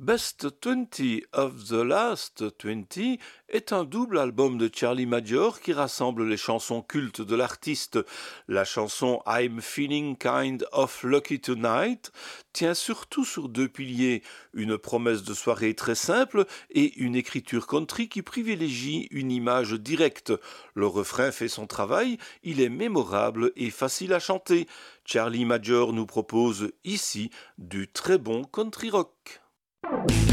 Best 20 of the Last 20 est un double album de Charlie Major qui rassemble les chansons cultes de l'artiste. La chanson I'm Feeling Kind of Lucky Tonight tient surtout sur deux piliers, une promesse de soirée très simple et une écriture country qui privilégie une image directe. Le refrain fait son travail, il est mémorable et facile à chanter. Charlie Major nous propose ici du très bon country rock.